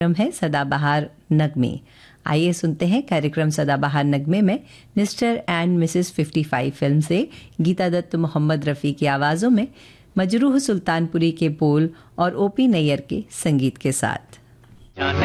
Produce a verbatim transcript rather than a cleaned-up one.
कार्यक्रम है सदाबहार नगमे। आइए सुनते हैं कार्यक्रम सदाबहार नगमे में मिस्टर एंड मिसेस पचपन फिल्म से गीता दत्त मोहम्मद रफ़ी की आवाज़ों में मजरूह सुल्तानपुरी के बोल और ओपी नैयर के संगीत के साथ।